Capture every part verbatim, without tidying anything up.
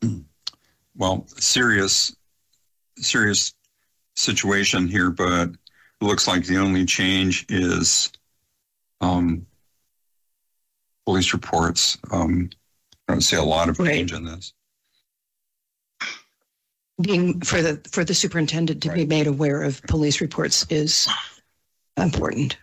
well, serious, serious situation here, but it looks like the only change is um, police reports. Um, I don't see a lot of change right. in this. Being for the for the superintendent to right. be made aware of police reports is important.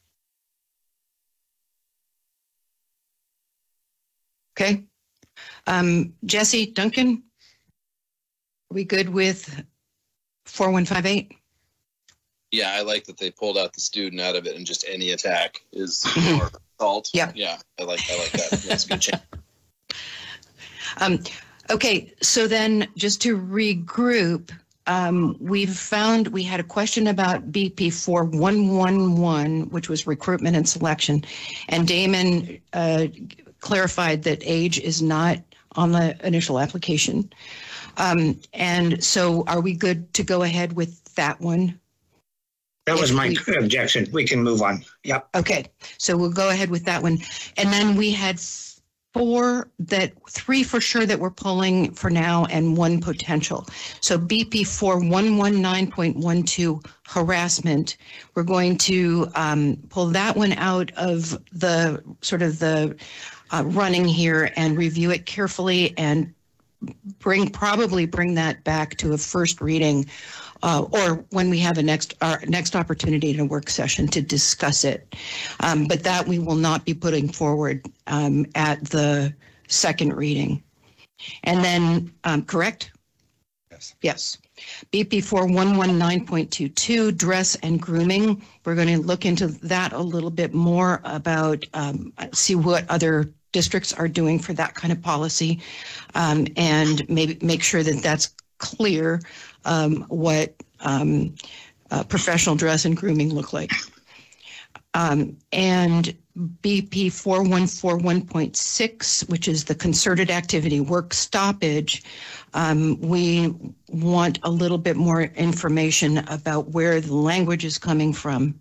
Okay. Um, Jesse, Duncan, are we good with four one five eight? Yeah, I like that they pulled out the student out of it and just any attack is more assault. Yeah. Yeah, I like I like that. That's a good change. Um, okay, so then just to regroup, um, we've found we had a question about B P four one one one, which was recruitment and selection, and Damon uh, clarified that age is not on the initial application. Um, and so are we good to go ahead with that one? That was my we, objection. We can move on. Yep. Okay, so we'll go ahead with that one. And then we had four that, three for sure that we're pulling for now and one potential. So B P four one one nine point one two harassment, we're going to um, pull that one out of the sort of the uh, running here and review it carefully and bring probably bring that back to a first reading uh, or when we have a next our next opportunity in a work session to discuss it. Um, but that we will not be putting forward um, at the second reading. And then, um, correct? Yes. Yes. B P four one one nine point two two, dress and grooming. We're going to look into that a little bit more about, um, see what other districts are doing for that kind of policy, um, and maybe make sure that that's clear um, what um, uh, professional dress and grooming look like. Um, and B P four one four one point six, which is the concerted activity work stoppage, um, we want a little bit more information about where the language is coming from.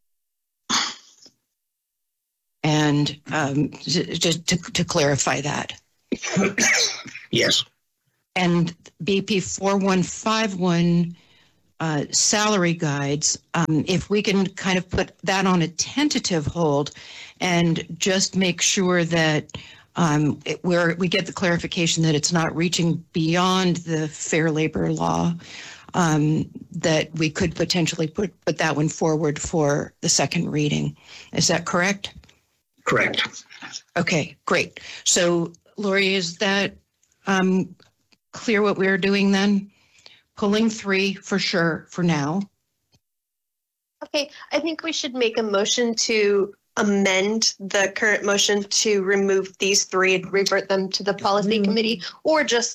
And um, just to, to clarify that. Yes. And B P four one five one uh, salary guides, um, if we can kind of put that on a tentative hold and just make sure that um, it, where we get the clarification that it's not reaching beyond the fair labor law, um, that we could potentially put, put that one forward for the second reading. Is that correct? Correct. Okay, great. So, Lori, is that um, clear what we're doing then? Pulling three for sure for now. Okay, I think we should make a motion to amend the current motion to remove these three and revert them to the policy mm-hmm. committee, or just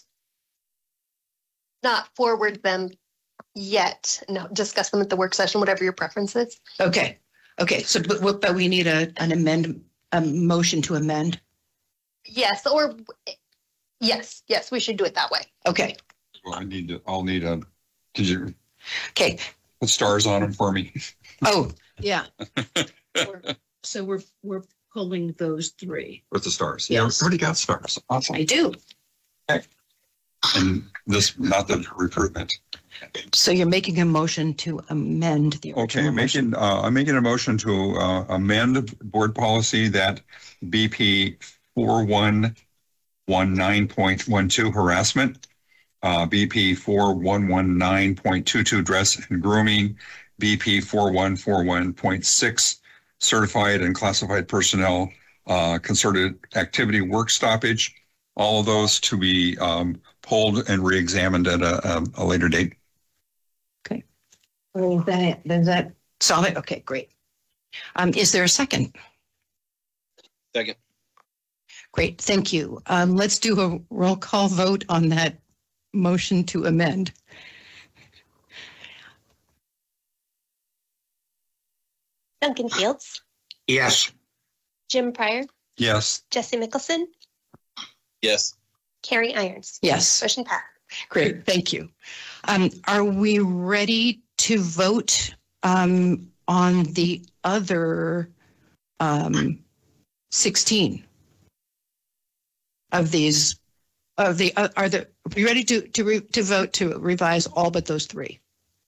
not forward them yet. No, discuss them at the work session, whatever your preference is. Okay. Okay. So, but, but we need a an amend a motion to amend. Yes, or yes, yes, we should do it that way. Okay. Well, I need to. I'll need a. Did you? Okay. Put stars on them for me. Oh yeah. So we're we're pulling those three with the stars. Yes. Yeah, already got stars. Awesome. I do. Okay. And this, not the recruitment. So you're making a motion to amend the original Okay, motion. making uh, I'm making a motion to uh, amend board policy that B P four one one nine point one two harassment, uh, B P four one one nine point two two dress and grooming, B P four one four one point six certified and classified personnel, uh, concerted activity work stoppage, all of those to be um, pulled and re-examined at a, a, a later date. Okay. Well, that, does that solve it? Okay, great. Um, is there a second? Second. Great, thank you. Um, let's do a roll call vote on that motion to amend. Duncan Fields. Yes. Jim Pryor. Yes. Jesse Mickelson. Yes. Carrie Irons. Yes. Motion passed. Great, thank you. Um, are we ready to vote um, on the other um, sixteen of these Are the, uh, are the, are you ready to, to, re, to vote to revise all but those three?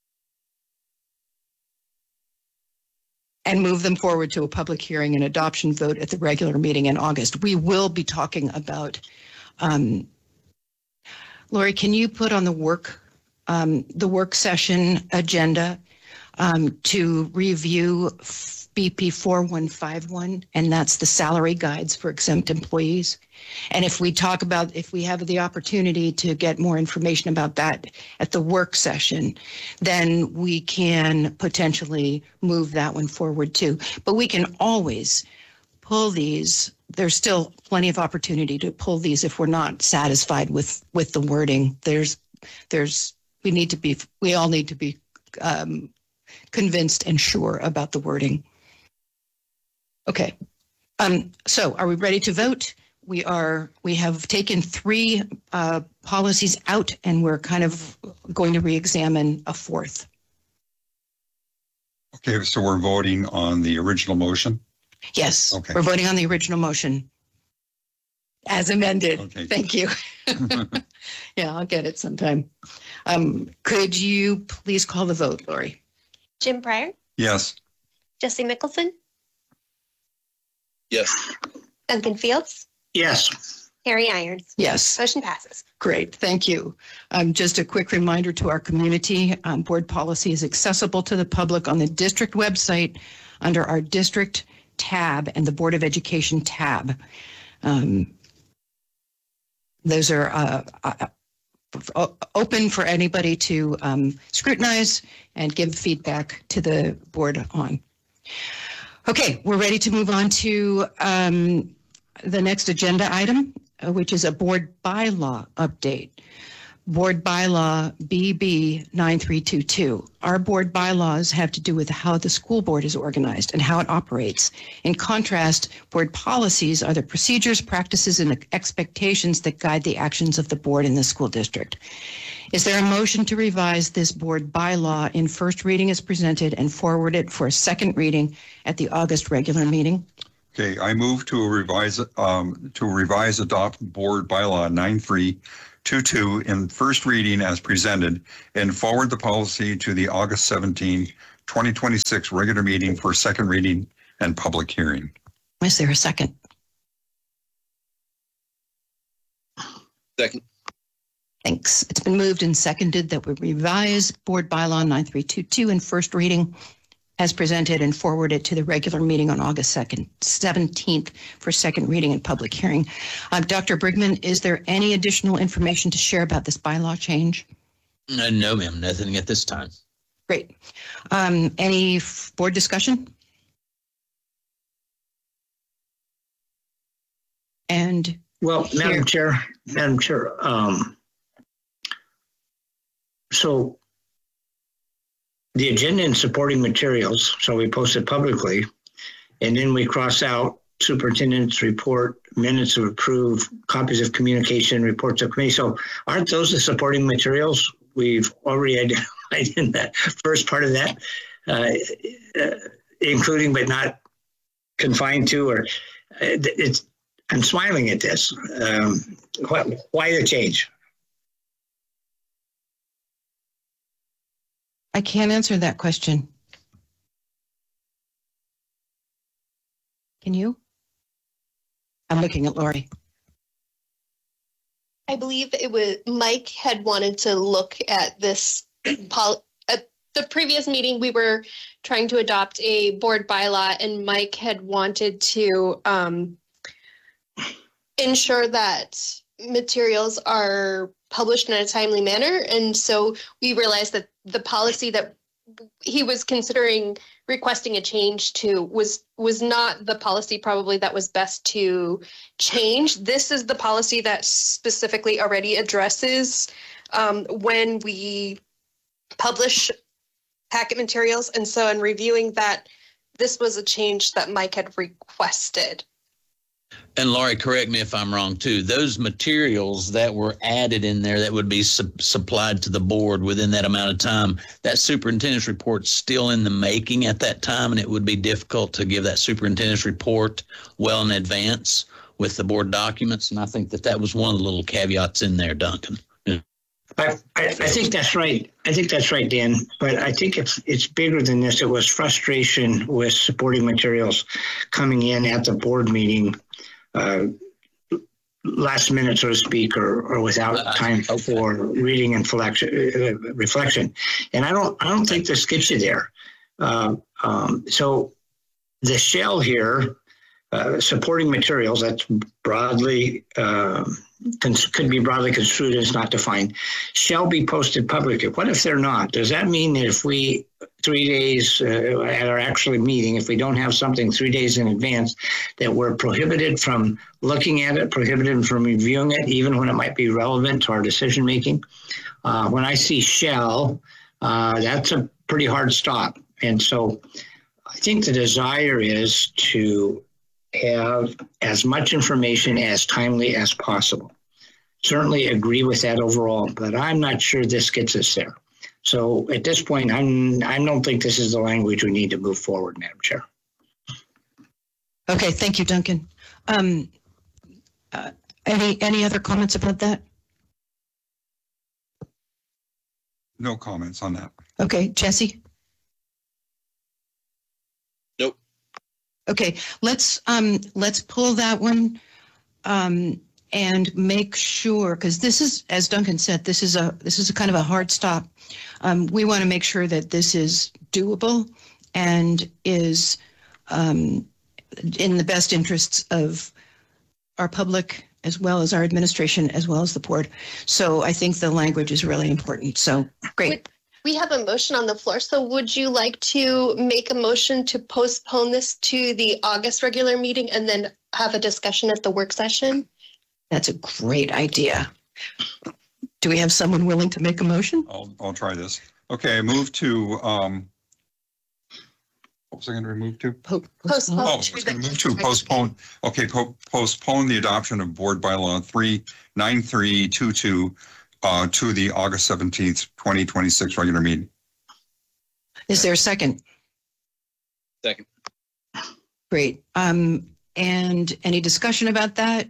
And move them forward to a public hearing and adoption vote at the regular meeting in August. We will be talking about, um, Lori, can you put on the work, um, the work session agenda um, to review B P four one five one, and that's the salary guides for exempt employees. And if we talk about, if we have the opportunity to get more information about that at the work session, then we can potentially move that one forward too. But we can always pull these. There's still plenty of opportunity to pull these if we're not satisfied with, with the wording. There's, there's, we need to be, we all need to be um, convinced and sure about the wording. Okay, um, so are we ready to vote? We are, we have taken three uh, policies out and we're kind of going to re-examine a fourth. Okay, so we're voting on the original motion? Yes, Okay. We're voting on the original motion as amended. Okay. Thank you. Yeah, I'll get it sometime. Um, could you please call the vote, Lori? Jim Pryor, Yes. Jesse Mickelson, Yes. Duncan Fields, Yes. Harry Irons. Yes. Motion passes. Great, thank you. Um, just a quick reminder to our community, um, board policy is accessible to the public on the district website under our district tab and the Board of Education tab. Um, those are uh, uh, open for anybody to um, scrutinize and give feedback to the board on. Okay, we're ready to move on to um, the next agenda item, uh, which is a board bylaw update. Board bylaw B B nine three two two. Our board bylaws have to do with how the school board is organized and how it operates. In contrast, board policies are the procedures, practices, and expectations that guide the actions of the board in the school district. Is there a motion to revise this board bylaw in first reading as presented and forward it for a second reading at the August regular meeting? Okay, I move to revise, um, to revise adopt board bylaw nine three two two in first reading as presented and forward the policy to the August seventeenth, twenty twenty-six regular meeting for second reading and public hearing. Is there a second? Second. Thanks. It's been moved and seconded that we revise board bylaw nine three two two in first reading as presented and forward it to the regular meeting on August second, seventeenth for second reading and public hearing. Uh, Doctor Brigman, is there any additional information to share about this bylaw change? Uh, no, ma'am, nothing at this time. Great. Um, any f- board discussion? And Well, Here. Madam Chair, Madam Chair, um, so the agenda and supporting materials, so we post it publicly, and then we cross out superintendent's report, minutes of approved, copies of communication, reports of committee. So aren't those the supporting materials we've already identified in that first part of that, uh, uh, including but not confined to, or uh, it's, I'm smiling at this. Um, why, why the change? I can't answer that question. Can you? I'm looking at Lori. I believe it was Mike had wanted to look at this pol- at the previous meeting. We were trying to adopt a board bylaw, and Mike had wanted to um, ensure that materials are published in a timely manner. And so we realized that the policy that he was considering requesting a change to was was not the policy probably that was best to change. This is the policy that specifically already addresses um, when we publish packet materials. And so in reviewing that, this was a change that Mike had requested. And Laurie, correct me if I'm wrong too. Those materials that were added in there that would be su- supplied to the board within that amount of time, that superintendent's report's still in the making at that time, and it would be difficult to give that superintendent's report well in advance. with the board documents. And I think that that was one of the little caveats in there, Duncan. I, I, I think that's right. I think that's right, Dan. But I think it's it's bigger than this. It was frustration with supporting materials coming in at the board meeting uh, last minute, so to speak, or, or without time okay. for reading and reflection, uh, reflection. And I don't I don't think this gets you there. Uh, um, so the shell here, uh, supporting materials, that's broadly. Uh, could be broadly construed as not defined, shall be posted publicly. What if they're not? Does that mean that if we, three days uh, at our actual meeting, if we don't have something three days in advance, that we're prohibited from looking at it, prohibited from reviewing it, even when it might be relevant to our decision making? Uh, when I see shall, uh, that's a pretty hard stop. And so I think the desire is to have as much information as timely as possible. Certainly agree with that overall, but I'm not sure this gets us there. So at this point, I'm, I don't think this is the language we need to move forward, Madam Chair. Okay, thank you, Duncan. Um, uh, any any other comments about that? No comments on that. Okay, Jesse? Nope. Okay, let's um let's pull that one um and make sure, because this is, as Duncan said, this is a this is a kind of a hard stop. Um, we want to make sure that this is doable and is um, in the best interests of our public as well as our administration as well as the board. So I think the language is really important. So great. We have a motion on the floor. So would you like to make a motion to postpone this to the August regular meeting and then have a discussion at the work session? That's a great idea. Do we have someone willing to make a motion? I'll, I'll try this. Okay, I move to, um, what was I going to move to? Po- Postpone. Oh, I was going to move to postpone. Okay, po- postpone the adoption of board bylaw three nine three two two uh, to the August seventeenth, twenty twenty-six regular meeting. Is there a second? Second. Great. Um, and any discussion about that?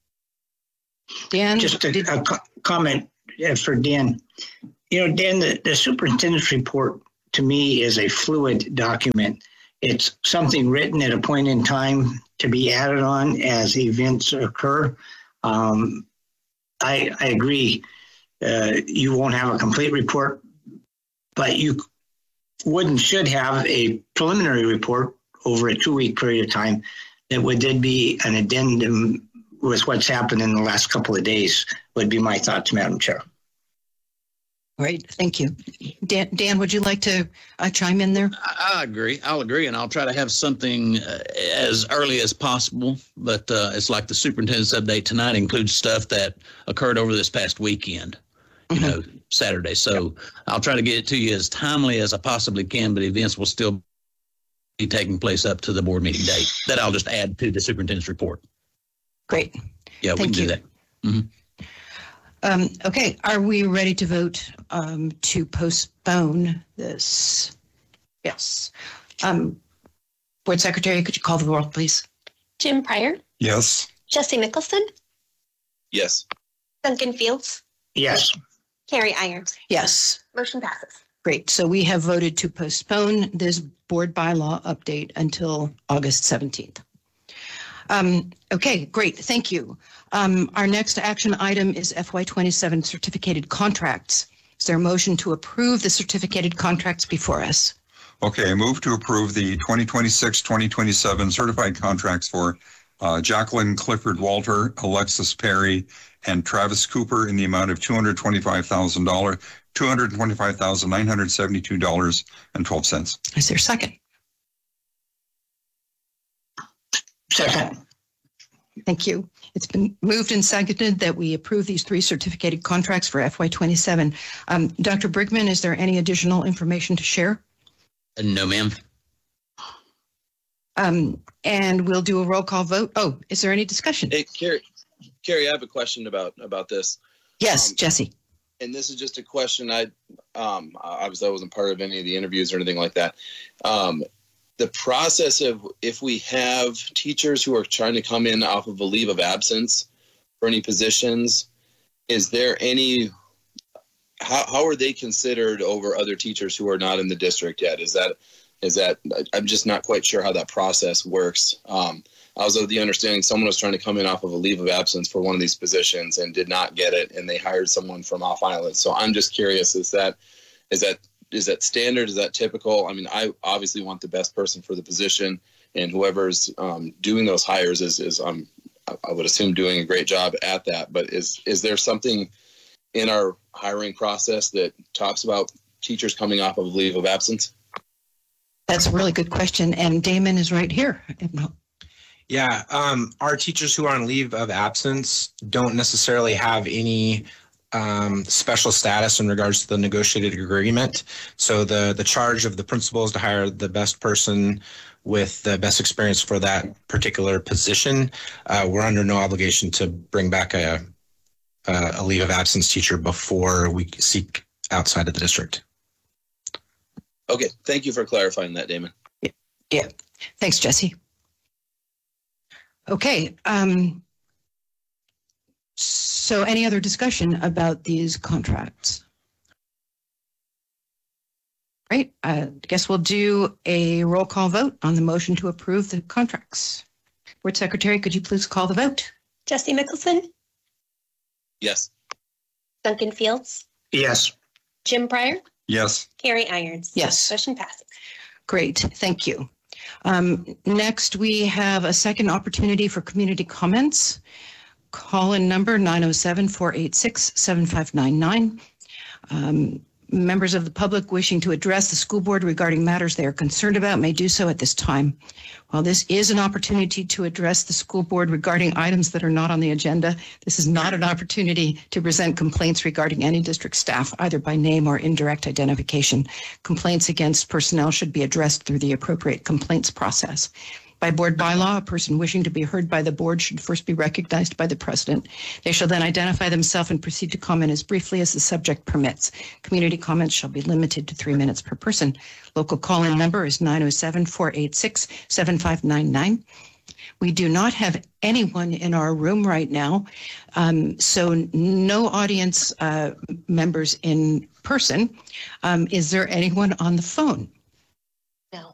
Dan? Just a, did- a co- comment for Dan. You know, Dan, the, the superintendent's report to me is a fluid document. It's something written at a point in time to be added on as events occur. Um, I, I agree. Uh, you won't have a complete report, but you would and should have a preliminary report over a two-week period of time that would then be an addendum with what's happened in the last couple of days, would be my thoughts, Madam Chair. Great, thank you. Dan, Dan, would you like to uh, chime in there? I, I agree. I'll agree, and I'll try to have something uh, as early as possible. But uh, it's like the superintendent's update tonight includes stuff that occurred over this past weekend, you know, Saturday. So I'll try to get it to you as timely as I possibly can, but events will still be taking place up to the board meeting date. That I'll just add to the superintendent's report. Great. Yeah, we Thank can you. do that. Mm-hmm. Um, okay, are we ready to vote um, to postpone this? Yes. Um, Board Secretary, could you call the roll, please? Jim Pryor, Yes. Jesse Nicholson, Yes. Duncan Fields, Yes. Carrie Irons. Yes. Motion passes. Great. So we have voted to postpone this board bylaw update until August seventeenth. Um, okay, great. Thank you. Um, our next action item is F Y twenty-seven certificated contracts. Is there a motion to approve the certificated contracts before us? Okay, I move to approve the twenty twenty-six, twenty twenty-seven certified contracts for uh, Jacqueline Clifford Walter, Alexis Perry, and Travis Cooper in the amount of two hundred twenty-five thousand dollars, two hundred twenty-five thousand nine hundred seventy-two dollars and twelve cents. Is there a second? Second. Thank you. It's been moved and seconded that we approve these three certificated contracts for F Y twenty-seven. Um, Doctor Brigman, is there any additional information to share? Uh, no, ma'am. Um, and we'll do a roll call vote. Oh, is there any discussion? Hey, Carrie, Carrie, I have a question about about this. Yes, um, Jesse. And this is just a question. I um obviously I wasn't part of any of the interviews or anything like that. Um, the process of if we have teachers who are trying to come in off of a leave of absence for any positions, is there any, how, how are they considered over other teachers who are not in the district yet? Is that, is that, I'm just not quite sure how that process works. Um, I was of the understanding someone was trying to come in off of a leave of absence for one of these positions and did not get it, and they hired someone from off island. So I'm just curious, is that, is that, is that standard? Is that typical? I mean, I obviously want the best person for the position, and whoever's um, doing those hires is, is um, I would assume doing a great job at that. But is, is there something in our hiring process that talks about teachers coming off of leave of absence? That's a really good question. And Damon is right here. Yeah, um, our teachers who are on leave of absence don't necessarily have any um, special status in regards to the negotiated agreement. So the, the charge of the principal is to hire the best person with the best experience for that particular position. Uh, we're under no obligation to bring back a, a, a leave of absence teacher before we seek outside of the district. Okay, thank you for clarifying that, Damon. Yeah, yeah. Thanks, Jesse. Okay. Um, so any other discussion about these contracts? Right. I guess we'll do a roll call vote on the motion to approve the contracts. Board Secretary, could you please call the vote? Jesse Mickelson, Yes. Duncan Fields, Yes. Jim Pryor, Yes. Carrie Irons. Yes. Motion passes. Great. Thank you. Um, next, we have a second opportunity for community comments. Call in number nine oh seven, four eight six, seven five nine nine. Um, members of the public wishing to address the school board regarding matters they are concerned about may do so at this time. While this is an opportunity to address the school board regarding items that are not on the agenda, this is not an opportunity to present complaints regarding any district staff, either by name or indirect identification. Complaints against personnel should be addressed through the appropriate complaints process. By board bylaw, a person wishing to be heard by the board should first be recognized by the president. They shall then identify themselves and proceed to comment as briefly as the subject permits. Community comments shall be limited to three minutes per person. Local call-in number is nine oh seven, four eight six, seven five nine nine. We do not have anyone in our room right now, um, so no audience uh, members in person. Um, is there anyone on the phone? No.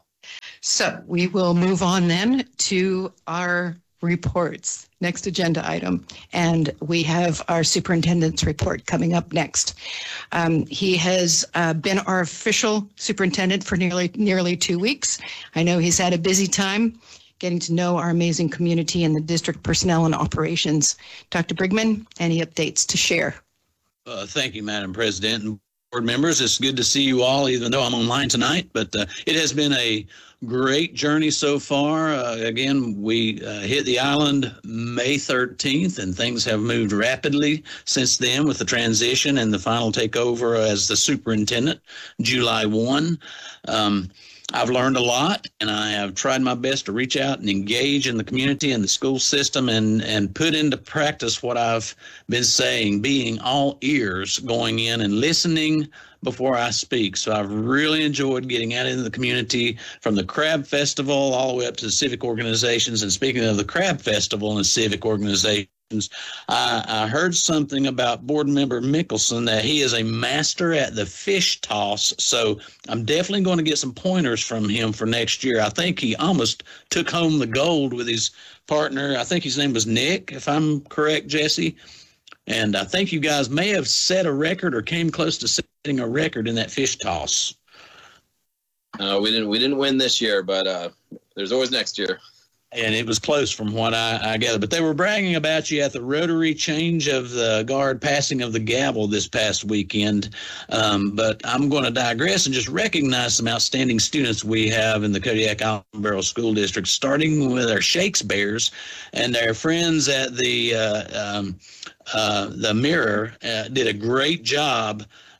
So we will move on then to our reports. Next agenda item. And we have our superintendent's report coming up next. Um, he has uh, been our official superintendent for nearly nearly two weeks. I know he's had a busy time getting to know our amazing community and the district personnel and operations. Doctor Brigman, any updates to share? Uh, thank you, Madam President and board members. It's good to see you all, even though I'm online tonight, but uh, it has been a great journey so far. Uh, again, we uh, hit the island May thirteenth, and things have moved rapidly since then with the transition and the final takeover as the superintendent, July first. Um, I've learned a lot, and I have tried my best to reach out and engage in the community and the school system and, and put into practice what I've been saying, being all ears going in and listening before I speak. So I've really enjoyed getting out into the community, from the Crab Festival all the way up to the civic organizations. And speaking of the Crab Festival and the civic organizations, I, I heard something about board member Mickelson that he is a master at the fish toss. So I'm definitely going to get some pointers from him for next year. I think he almost took home the gold with his partner. I think his name was Nick, if I'm correct, Jesse. And I think you guys may have set a record or came close to setting a record in that fish toss. Uh, we didn't we didn't win this year, but uh, there's always next year. And it was close from what I, I gather. But they were bragging about you at the Rotary change of the guard, passing of the gavel this past weekend. Um, but I'm going to digress and just recognize some outstanding students we have in the Kodiak Island Barrow School District, starting with our Shakes Bears and their friends at the uh, um, uh, the Mirror. Uh, did a great job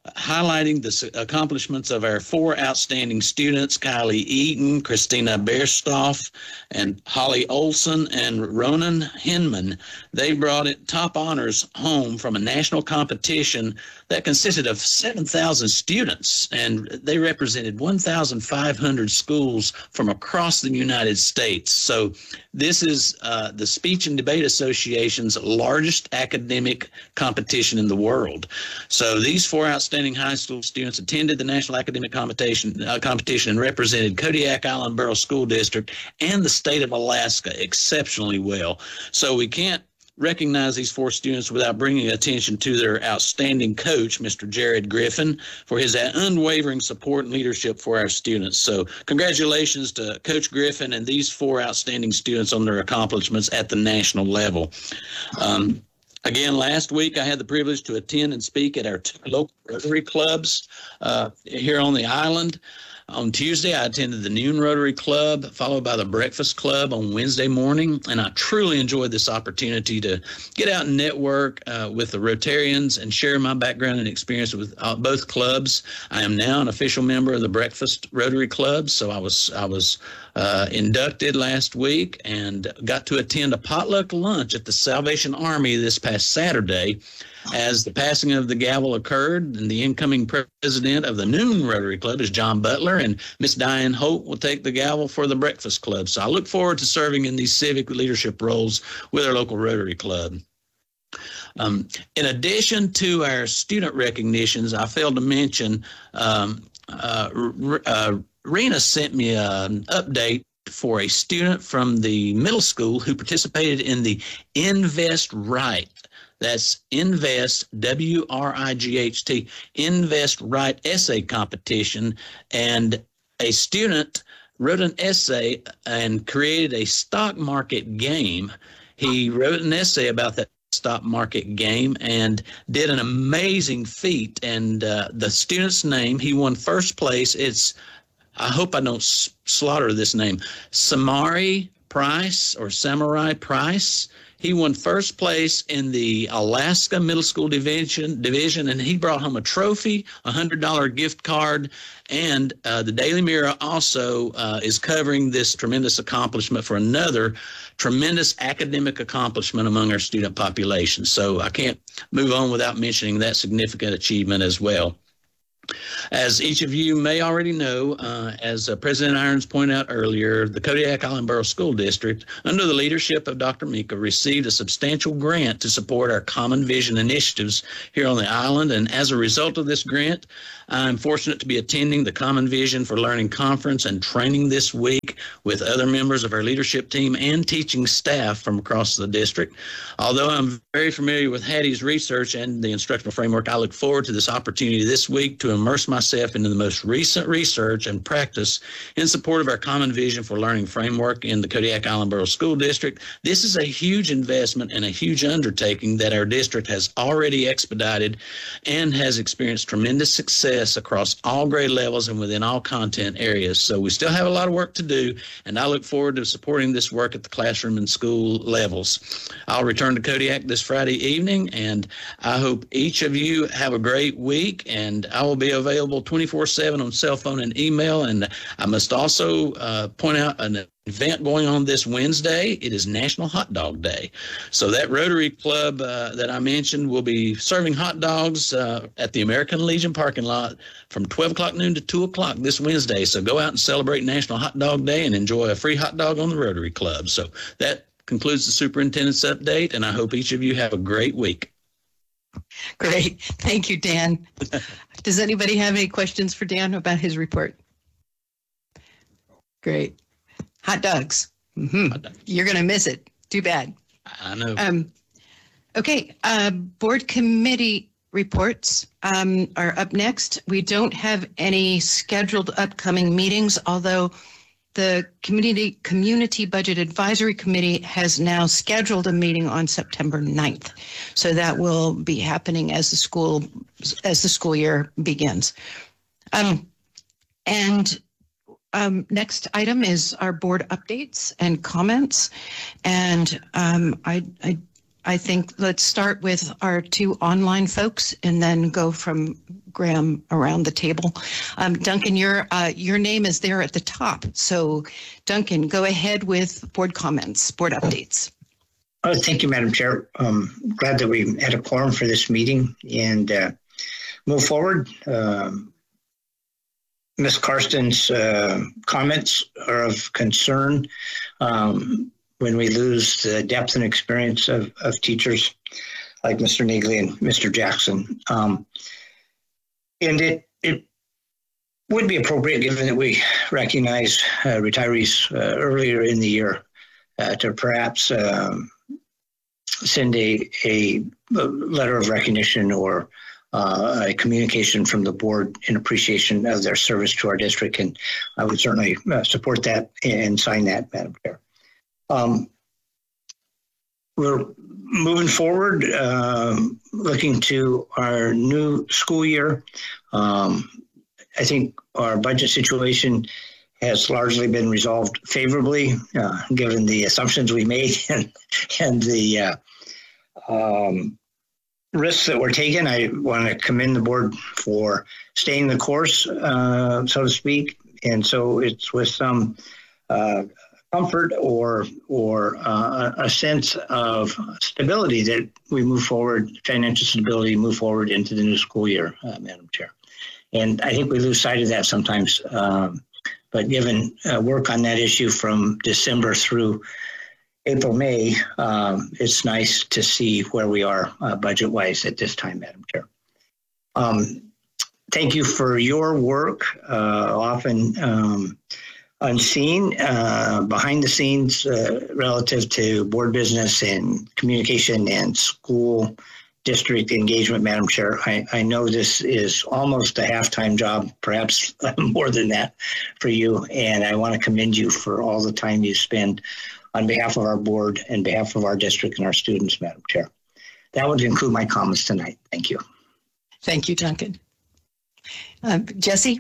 highlighting the s- accomplishments of our four outstanding students, Kylie Eaton, Christina Berstoff, and Holly Olson, and Ronan Hinman. They brought it top honors home from a national competition that consisted of seven thousand students, and they represented one thousand five hundred schools from across the United States. So this is uh, the Speech and Debate Association's largest academic competition in the world. So these four outstanding high school students attended the National Academic Competition, uh, competition and represented Kodiak Island Borough School District and the state of Alaska exceptionally well. So we can't recognize these four students without bringing attention to their outstanding coach, Mister Jared Griffin, for his unwavering support and leadership for our students. So congratulations to Coach Griffin and these four outstanding students on their accomplishments at the national level. Um, Again, last week I had the privilege to attend and speak at our two local Rotary clubs uh, here on the island. On Tuesday, I attended the Noon Rotary Club, followed by the Breakfast Club on Wednesday morning, and I truly enjoyed this opportunity to get out and network uh, with the Rotarians and share my background and experience with uh, both clubs. I am now an official member of the Breakfast Rotary Club, so I was I was uh, inducted last week and got to attend a potluck lunch at the Salvation Army this past Saturday, as the passing of the gavel occurred, and the incoming president of the Noon Rotary Club is John Butler, and Miss Diane Holt will take the gavel for the Breakfast Club. So I look forward to serving in these civic leadership roles with our local Rotary Club. Um, in addition to our student recognitions, I failed to mention, um, uh, uh, Rena sent me an update for a student from the middle school who participated in the Invest Right. That's Invest, W R I G H T, Invest Right essay competition. And a student wrote an essay and created a stock market game. He wrote an essay about that stock market game and did an amazing feat. And uh, the student's name, he won first place. It's, I hope I don't s- slaughter this name, Samari Price or Samurai Price. He won first place in the Alaska Middle School Division, division and he brought home a trophy, a one hundred dollars gift card, and uh, the Daily Mirror also uh, is covering this tremendous accomplishment for another tremendous academic accomplishment among our student population. So I can't move on without mentioning that significant achievement as well. As each of you may already know, uh, as uh, President Irons pointed out earlier, the Kodiak Island Borough School District, under the leadership of Doctor Mika, received a substantial grant to support our Common Vision initiatives here on the island. And as a result of this grant, I'm fortunate to be attending the Common Vision for Learning Conference and training this week with other members of our leadership team and teaching staff from across the district. Although I'm very familiar with Hattie's research and the instructional framework, I look forward to this opportunity this week to immerse myself into the most recent research and practice in support of our Common Vision for Learning framework in the Kodiak Island Borough School District. This is a huge investment and a huge undertaking that our district has already expedited and has experienced tremendous success across all grade levels and within all content areas. So we still have a lot of work to do, and I look forward to supporting this work at the classroom and school levels. I'll return to Kodiak this Friday evening, and I hope each of you have a great week, and I will be available twenty-four seven on cell phone and email. And I must also uh, point out an event going on this Wednesday. It is National Hot Dog Day. So that Rotary Club uh, that I mentioned will be serving hot dogs uh, at the American Legion parking lot from twelve o'clock noon to two o'clock this Wednesday. So go out and celebrate National Hot Dog Day and enjoy a free hot dog on the Rotary Club. So that concludes the superintendent's update, and I hope each of you have a great week. Great. Thank you, Dan. Does anybody have any questions for Dan about his report? Great. Hot dogs. Mm-hmm. Hot dogs. You're going to miss it. Too bad. I know. Um, okay. Uh, board committee reports um, are up next. We don't have any scheduled upcoming meetings, although the community community budget advisory committee has now scheduled a meeting on September ninth. So that will be happening as the school as the school year begins. Um, and um, next item is our board updates and comments. And um, I, I I think let's start with our two online folks and then go from Graham around the table. Um, Duncan, your uh, your name is there at the top. So, Duncan, go ahead with board comments, board updates. Oh, thank you, Madam Chair. Um, glad that we had a quorum for this meeting and uh, move forward. Um, Miz Karsten's uh, comments are of concern. Um, when we lose the depth and experience of, of teachers like Mister Neagley and Mister Jackson. Um, and it, it would be appropriate, given that we recognize uh, retirees uh, earlier in the year, uh, to perhaps um, send a, a letter of recognition or uh, a communication from the board in appreciation of their service to our district. And I would certainly uh, support that and sign that, Madam Chair. Um, we're moving forward, um, looking to our new school year. Um, I think our budget situation has largely been resolved favorably, uh, given the assumptions we made and, and the uh, um, risks that were taken. I want to commend the board for staying the course, uh, so to speak. And so it's with some uh, comfort or or uh, a sense of stability that we move forward, financial stability, move forward into the new school year, uh, Madam Chair. And I think we lose sight of that sometimes. Um, but given uh, work on that issue from December through April, May, um, it's nice to see where we are uh, budget-wise at this time, Madam Chair. Um, thank you for your work, uh, often um, unseen, uh, behind the scenes, uh, relative to board business and communication and school district engagement, Madam Chair. I, I know this is almost a half-time job, perhaps more than that for you, and I want to commend you for all the time you spend on behalf of our board and behalf of our district and our students, Madam Chair. That would conclude my comments tonight. Thank you. Thank you, Duncan. Um, Jesse?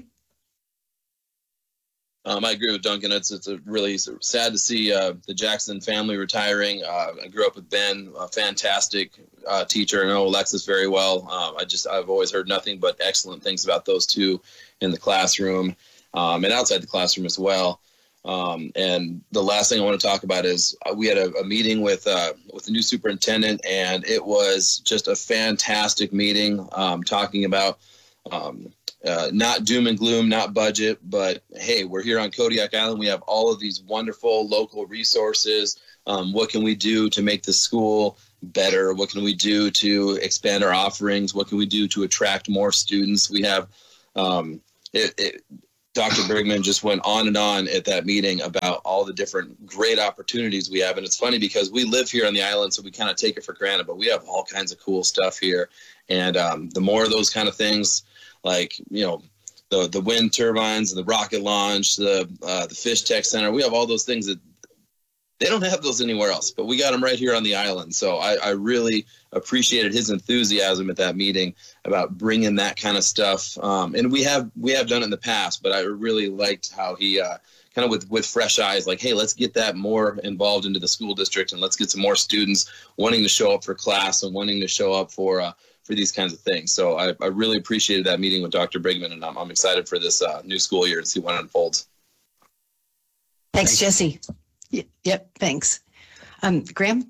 Um, I agree with Duncan. It's it's a really sad to see uh, the Jackson family retiring. Uh, I grew up with Ben, a fantastic uh, teacher. I know Alexis very well. Um, I just I've always heard nothing but excellent things about those two in the classroom um, and outside the classroom as well. Um, and the last thing I want to talk about is uh, we had a, a meeting with uh, with the new superintendent, and it was just a fantastic meeting, um, talking about um, uh, not doom and gloom, not budget, but hey, we're here on Kodiak Island. We have all of these wonderful local resources. Um, what can we do to make the school better? What can we do to expand our offerings? What can we do to attract more students? We have um, it, it Doctor Brigman just went on and on at that meeting about all the different great opportunities we have. And it's funny because we live here on the island, so we kind of take it for granted, but we have all kinds of cool stuff here. And um, the more of those kind of things, like, you know, the the wind turbines, the rocket launch, the uh, the Fish Tech Center, we have all those things that they don't have those anywhere else, but we got them right here on the island. So I, I really appreciated his enthusiasm at that meeting about bringing that kind of stuff. Um, and we have we have done it in the past, but I really liked how he uh, kind of with, with fresh eyes, like, hey, let's get that more involved into the school district, and let's get some more students wanting to show up for class and wanting to show up for uh, for these kinds of things. So I, I really appreciated that meeting with Doctor Brigman, and I'm, I'm excited for this uh, new school year to see what unfolds. Thanks, Jesse. Y- yep, thanks. Um, Graham?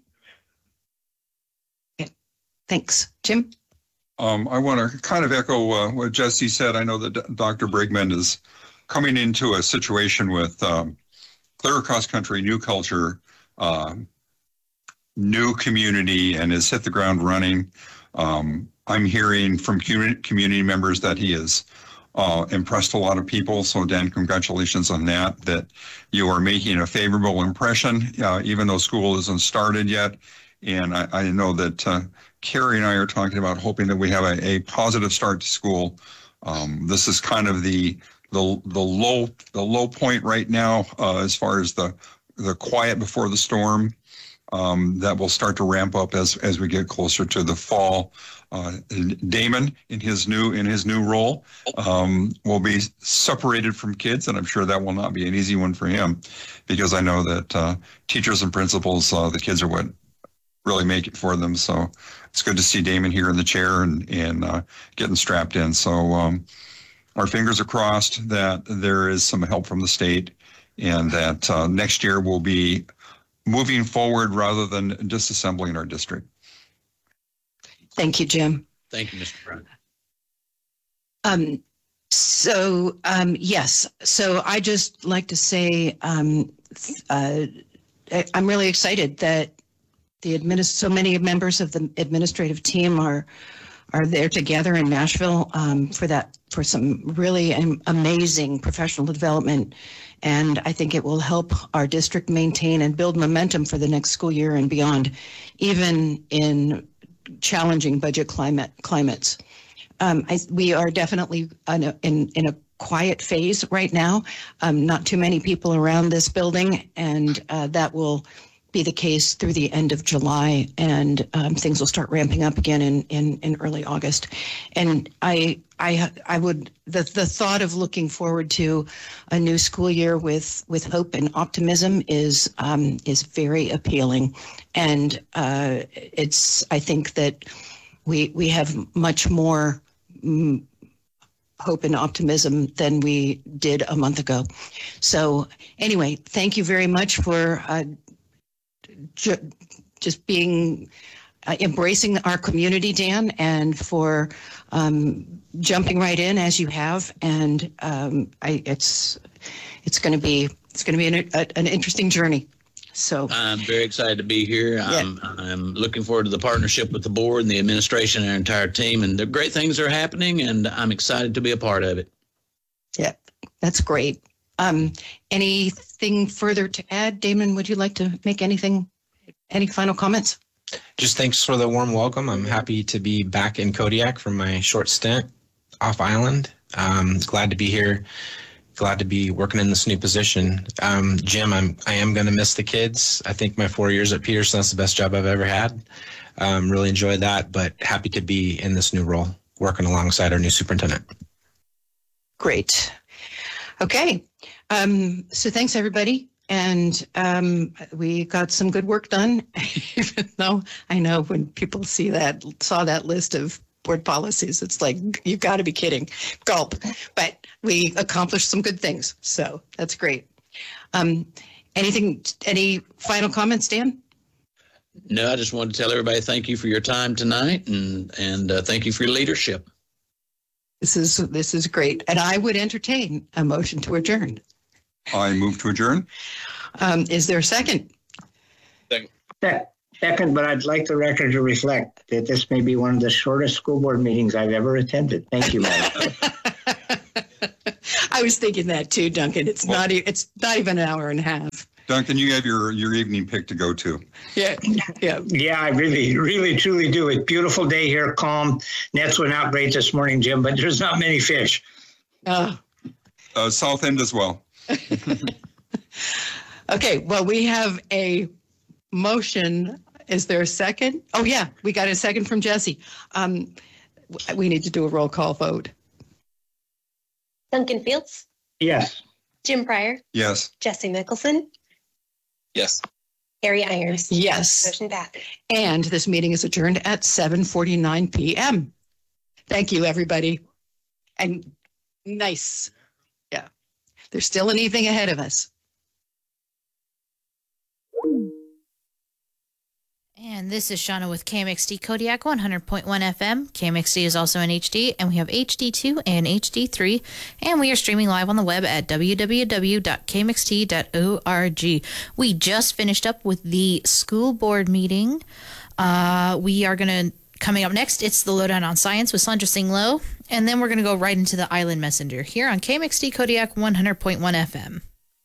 Okay, thanks. Jim? Um, I want to kind of echo uh, what Jesse said. I know that D- Doctor Brigman is coming into a situation with um, clear cross-country, new culture, uh, new community, and has hit the ground running. Um, I'm hearing from community, community members that he has uh, impressed a lot of people. So, Dan, congratulations on that, that you are making a favorable impression, uh, even though school isn't started yet. And I, I know that uh, Carrie and I are talking about hoping that we have a, a positive start to school. Um, this is kind of the the the low the low point right now uh, as far as the the quiet before the storm. Um, that will start to ramp up as as we get closer to the fall. Uh, Damon, in his new in his new role, um, will be separated from kids, and I'm sure that will not be an easy one for him, because I know that uh, teachers and principals, uh, the kids are what really make it for them. So it's good to see Damon here in the chair and, and uh, getting strapped in. So um, our fingers are crossed that there is some help from the state and that uh, next year we'll be moving forward rather than disassembling our district. Thank you, Jim. Thank you, Mister Brown. Um, so, um, yes, so I just like to say um, uh, I'm really excited that the administ- so many members of the administrative team are are there together in Nashville um, for that, for some really am- amazing professional development. And I think it will help our district maintain and build momentum for the next school year and beyond, even in challenging budget climate climates. Um, I, we are definitely in a, in, in a quiet phase right now. Um, not too many people around this building, and uh, that will be the case through the end of July, and um, things will start ramping up again in, in, in early August. And I I I would the the thought of looking forward to a new school year with with hope and optimism is um, is very appealing, and uh, it's I think that we we have much more mm, hope and optimism than we did a month ago. So anyway, thank you very much for uh, ju- just being uh, embracing our community, Dan, and for um, jumping right in as you have. And um, I, it's it's going to be it's going to be an, a, an interesting journey. So I'm very excited to be here. I'm, yeah. I'm looking forward to the partnership with the board and the administration and our entire team. And the great things are happening, and I'm excited to be a part of it. Yeah, that's great. Um, anything further to add? Damon, would you like to make anything, any final comments? Just thanks for the warm welcome. I'm happy to be back in Kodiak from my short stint off island. Um, glad to be here. Glad to be working in this new position. Um, Jim, I'm, I am going to miss the kids. I think my four years at Peterson, that's the best job I've ever had. Um, really enjoyed that, but happy to be in this new role, working alongside our new superintendent. Great. Okay. Um, so thanks, everybody. And um, we got some good work done, even though I know when people see that, saw that list of board policies, it's like, you've got to be kidding. Gulp. But we accomplished some good things. So that's great. Um, anything, any final comments, Dan? No, I just wanted to tell everybody thank you for your time tonight, and, and uh, thank you for your leadership. This is, this is great. And I would entertain a motion to adjourn. I move to adjourn. Um, is there a second? Second. Second, but I'd like the record to reflect that this may be one of the shortest school board meetings I've ever attended. Thank you, Madam. I was thinking that too, Duncan. It's well, not. It's not even an hour and a half. Duncan, you have your your evening pick to go to. Yeah, yeah, yeah. I really, really, truly do. It's a beautiful day here, calm. Nets went out great this morning, Jim, but there's not many fish. Oh. Uh, South End as well. Okay. Well, we have a motion. Is there a second? Oh, yeah, we got a second from Jesse. Um, we need to do a roll call vote. Duncan Fields? Yes. Jim Pryor? Yes. Jesse Mickelson? Yes. Harry Irons? Yes. Motion passed. And this meeting is adjourned at seven forty-nine p.m. Thank you, everybody. And nice. Yeah. There's still an evening ahead of us. And this is Shauna with K M X D Kodiak one hundred point one F M. K M X D is also in H D, and we have H D two and H D three. And we are streaming live on the web at w w w dot k m x t dot org. We just finished up with the school board meeting. Uh, we are going to, coming up next, it's the Lowdown on Science with Sandra Singh Low. And then we're going to go right into the Island Messenger here on K M X D Kodiak one hundred point one F M.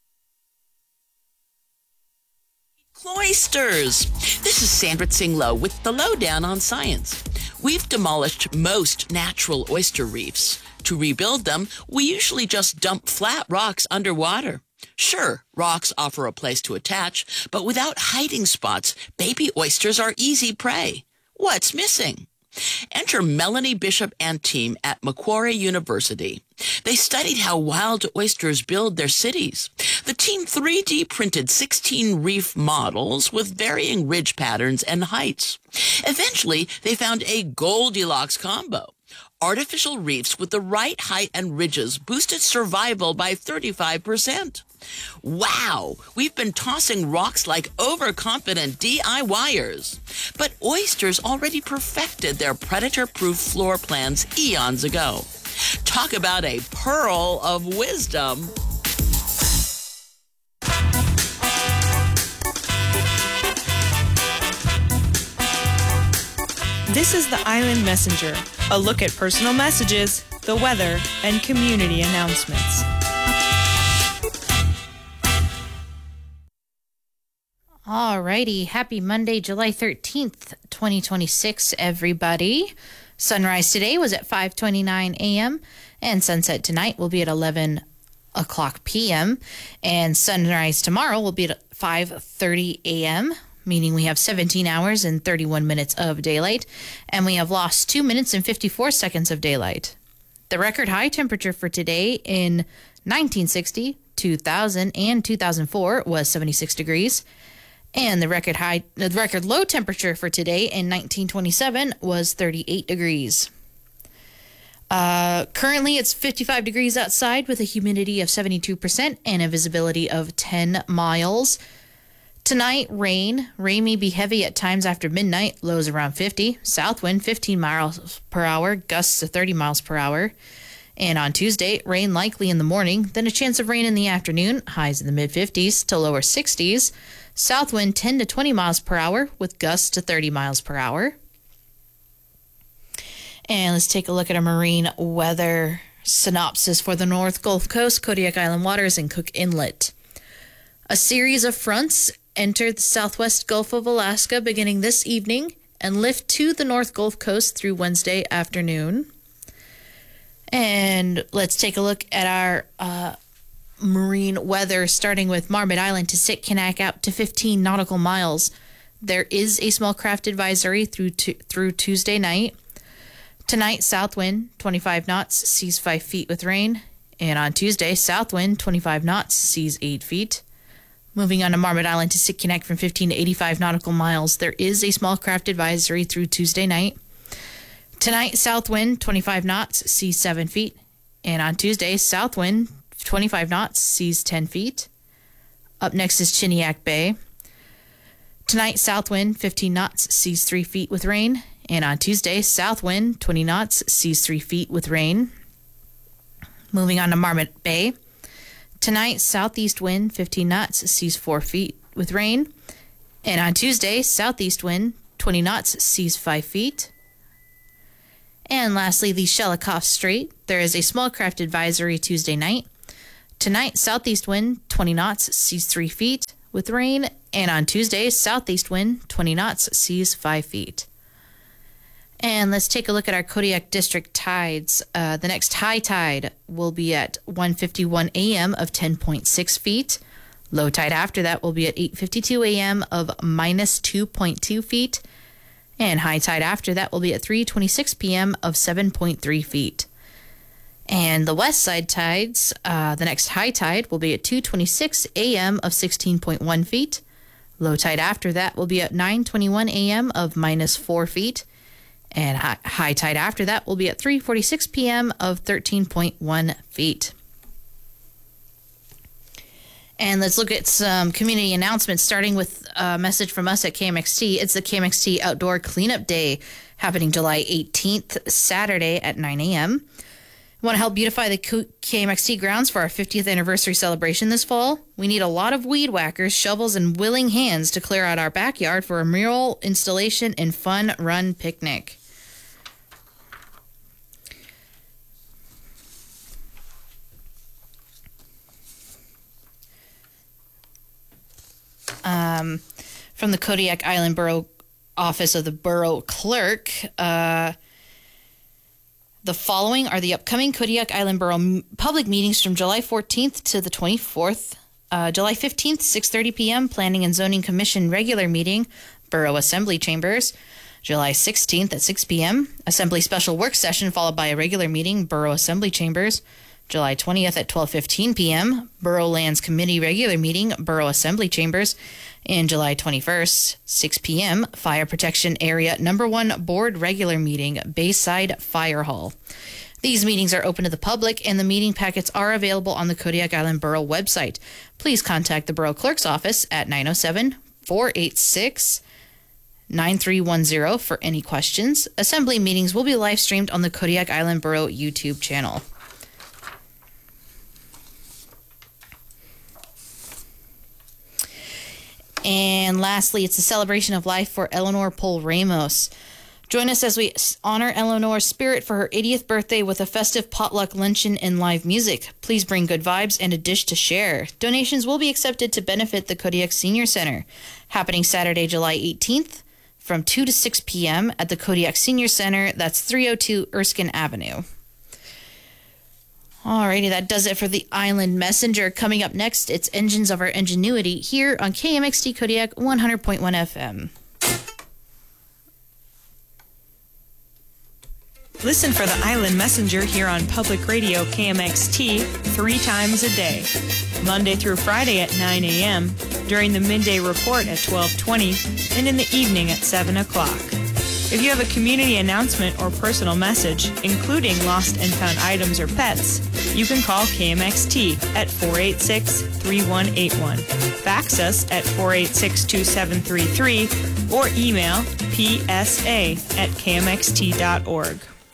Cloisters. This is Sandra Singh Low with the Lowdown on Science. We've demolished most natural oyster reefs. To rebuild them, we usually just dump flat rocks underwater. Sure, rocks offer a place to attach, but without hiding spots, baby oysters are easy prey. What's missing? Enter Melanie Bishop and team at Macquarie University. They studied how wild oysters build their cities. The team three D printed sixteen reef models with varying ridge patterns and heights. Eventually, they found a Goldilocks combo. Artificial reefs with the right height and ridges boosted survival by thirty-five percent. Wow, we've been tossing rocks like overconfident DIYers. But oysters already perfected their predator-proof floor plans eons ago. Talk about a pearl of wisdom. This is the Island Messenger, a look at personal messages, the weather, and community announcements. Alrighty, happy Monday, July thirteenth, twenty twenty-six, everybody. Sunrise today was at five twenty-nine a.m. and sunset tonight will be at eleven o'clock p.m. and sunrise tomorrow will be at five thirty a.m., meaning we have seventeen hours and thirty-one minutes of daylight, and we have lost two minutes and fifty-four seconds of daylight. The record high temperature for today in nineteen sixty, two thousand, and two thousand four was seventy-six degrees. And the record high, the record low temperature for today in nineteen twenty-seven was thirty-eight degrees. Uh, currently, it's fifty-five degrees outside with a humidity of seventy-two percent and a visibility of ten miles. Tonight, rain. Rain may be heavy at times after midnight. Lows around fifty. South wind fifteen miles per hour. Gusts to thirty miles per hour. And on Tuesday, rain likely in the morning. Then a chance of rain in the afternoon. Highs in the mid-fifties to lower sixties. South wind ten to twenty miles per hour with gusts to thirty miles per hour. And let's take a look at a marine weather synopsis for the North Gulf Coast, Kodiak Island waters, and Cook Inlet. A series of fronts enter the southwest Gulf of Alaska beginning this evening and lift to the North Gulf Coast through Wednesday afternoon. And let's take a look at our uh, marine weather, starting with Marmot Island to Sitkinak out to fifteen nautical miles. There is a small craft advisory through to, through Tuesday night. Tonight, south wind twenty-five knots, seas five feet with rain. And on Tuesday, south wind twenty-five knots, seas eight feet. Moving on to Marmot Island to Sitkinak from fifteen to eighty-five nautical miles. There is a small craft advisory through Tuesday night. Tonight, south wind twenty-five knots, seas seven feet. And on Tuesday, south wind twenty-five knots, seas ten feet. Up next is Chiniak Bay. Tonight, south wind fifteen knots, seas three feet with rain. And on Tuesday, south wind twenty knots, seas three feet with rain. Moving on to Marmot Bay. Tonight, southeast wind fifteen knots, seas four feet with rain. And on Tuesday, southeast wind twenty knots, seas five feet. And lastly, the Shelikof Strait. There is a small craft advisory Tuesday night. Tonight, southeast wind twenty knots, seas three feet with rain. And on Tuesday, southeast wind twenty knots, seas five feet. And let's take a look at our Kodiak District tides. Uh, the next high tide will be at one fifty-one a.m. of ten point six feet. Low tide after that will be at eight fifty-two a.m. of minus two point two feet. And high tide after that will be at three twenty-six p.m. of seven point three feet. And the west side tides, uh, the next high tide will be at two twenty-six a.m. of sixteen point one feet. Low tide after that will be at nine twenty-one a.m. of minus four feet. And high, high tide after that will be at three forty-six p.m. of thirteen point one feet. And let's look at some community announcements, starting with a message from us at K M X T. It's the K M X T Outdoor Cleanup Day, happening July eighteenth, Saturday at nine a.m. We want to help beautify the K M X T grounds for our fiftieth anniversary celebration this fall. We need a lot of weed whackers, shovels, and willing hands to clear out our backyard for a mural installation and fun run picnic. Um, from the Kodiak Island Borough Office of the Borough Clerk, uh, the following are the upcoming Kodiak Island Borough m- public meetings from July fourteenth to the twenty-fourth. Uh, July fifteenth, six thirty p.m., Planning and Zoning Commission regular meeting, Borough Assembly Chambers. July sixteenth at six p.m., Assembly Special Work Session followed by a regular meeting, Borough Assembly Chambers. July twentieth at twelve fifteen p.m., Borough Lands Committee regular meeting, Borough Assembly Chambers. And July twenty-first, six p.m., Fire Protection Area Number one Board regular meeting, Bayside Fire Hall. These meetings are open to the public, and the meeting packets are available on the Kodiak Island Borough website. Please contact the Borough Clerk's office at nine oh seven, four eight six, nine three one zero for any questions. Assembly meetings will be live streamed on the Kodiak Island Borough YouTube channel. And lastly, it's a celebration of life for Eleanor Pol Ramos. Join us as we honor Eleanor's spirit for her eightieth birthday with a festive potluck luncheon and live music. Please bring good vibes and a dish to share. Donations will be accepted to benefit the Kodiak Senior Center. Happening Saturday, July eighteenth from two to six p.m. at the Kodiak Senior Center. That's three oh two Erskine Avenue. Alrighty, that does it for the Island Messenger. Coming up next, it's Engines of Our Ingenuity here on K M X T Kodiak one hundred point one F M. Listen for the Island Messenger here on Public Radio K M X T three times a day, Monday through Friday at nine a.m., during the midday report at twelve twenty, and in the evening at seven o'clock. If you have a community announcement or personal message, including lost and found items or pets, you can call K M X T at four eight six, three one eight one, fax us at four eight six, two seven three three, or email p s a at k m x t dot org.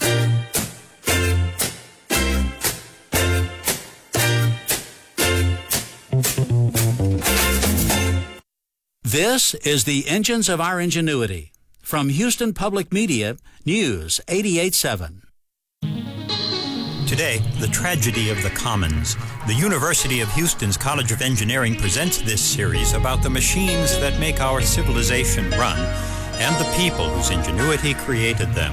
This is the Engines of Our Ingenuity. From Houston Public Media, News eighty-eight point seven. Today, the tragedy of the commons. The University of Houston's College of Engineering presents this series about the machines that make our civilization run and the people whose ingenuity created them.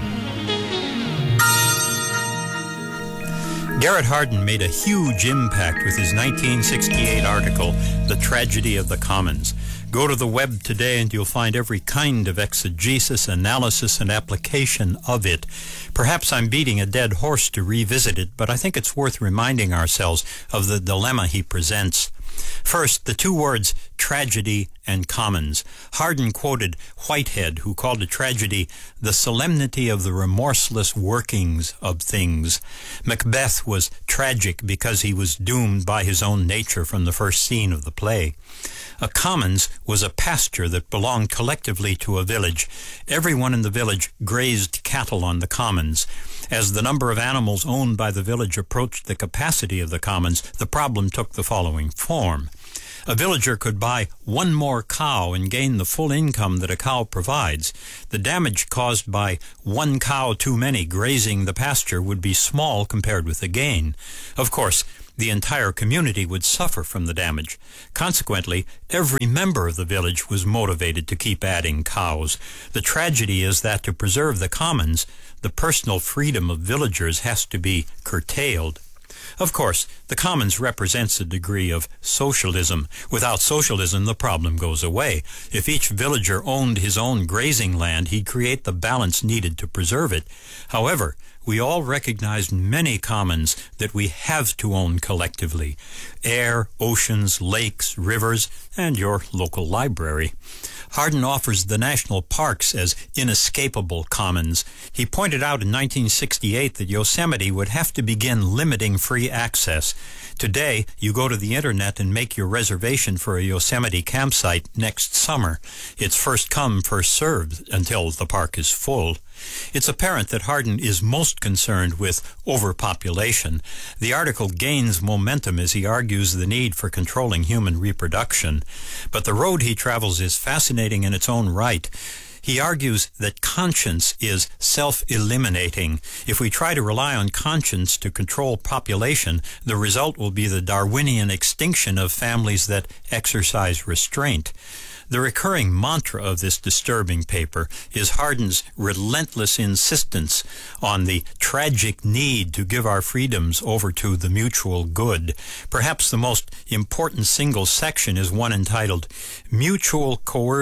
Garrett Hardin made a huge impact with his nineteen sixty-eight article, The Tragedy of the Commons. Go to the web today and you'll find every kind of exegesis, analysis, and application of it. Perhaps I'm beating a dead horse to revisit it, but I think it's worth reminding ourselves of the dilemma he presents. First, the two words tragedy and commons. Hardin quoted Whitehead, who called a tragedy the solemnity of the remorseless workings of things. Macbeth was tragic because he was doomed by his own nature from the first scene of the play. A commons was a pasture that belonged collectively to a village. Everyone in the village grazed cattle on the commons. As the number of animals owned by the village approached the capacity of the commons, the problem took the following form. A villager could buy one more cow and gain the full income that a cow provides. The damage caused by one cow too many grazing the pasture would be small compared with the gain. Of course, the entire community would suffer from the damage. Consequently, every member of the village was motivated to keep adding cows. The tragedy is that to preserve the commons, the personal freedom of villagers has to be curtailed. Of course, the commons represents a degree of socialism. Without socialism, the problem goes away. If each villager owned his own grazing land, he'd create the balance needed to preserve it. However, we all recognize many commons that we have to own collectively. Air, oceans, lakes, rivers, and your local library. Hardin offers the national parks as inescapable commons. He pointed out in nineteen sixty-eight that Yosemite would have to begin limiting free access. Today, you go to the internet and make your reservation for a Yosemite campsite next summer. It's first come, first served until the park is full. It's apparent that Hardin is most concerned with overpopulation. The article gains momentum as he argues the need for controlling human reproduction. But the road he travels is fascinating in its own right. He argues that conscience is self-eliminating. If we try to rely on conscience to control population, the result will be the Darwinian extinction of families that exercise restraint. The recurring mantra of this disturbing paper is Hardin's relentless insistence on the tragic need to give our freedoms over to the mutual good. Perhaps the most important single section is one entitled Mutual Coercion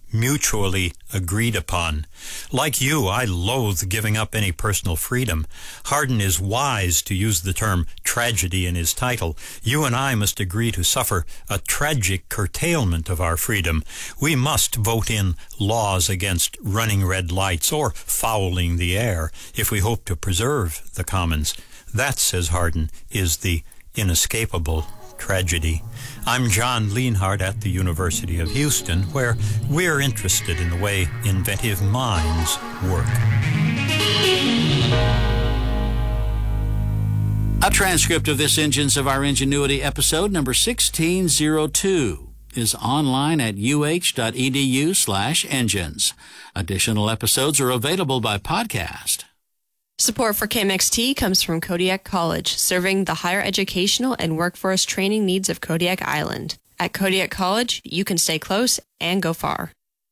mutually agreed upon. Like you, I loathe giving up any personal freedom. Hardin is wise to use the term tragedy in his title. You and I must agree to suffer a tragic curtailment of our freedom. We must vote in laws against running red lights or fouling the air if we hope to preserve the commons. That, says Hardin, is the inescapable tragedy. I'm John Leonhardt at the University of Houston, where we're interested in the way inventive minds work. A transcript of this Engines of Our Ingenuity episode number sixteen oh two is online at uh.edu slash engines. Additional episodes are available by podcast. Support for K M X T comes from Kodiak College, serving the higher educational and workforce training needs of Kodiak Island. At Kodiak College, you can stay close and go far.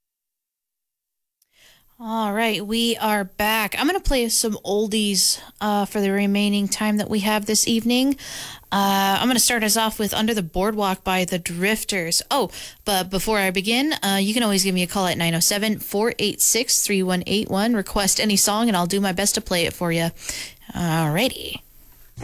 All right, we are back. I'm going to play some oldies uh, for the remaining time that we have this evening. Uh, I'm going to start us off with Under the Boardwalk by the Drifters. Oh, but before I begin, uh, you can always give me a call at nine oh seven, four eight six, three one eight one. Request any song, and I'll do my best to play it for you. All righty.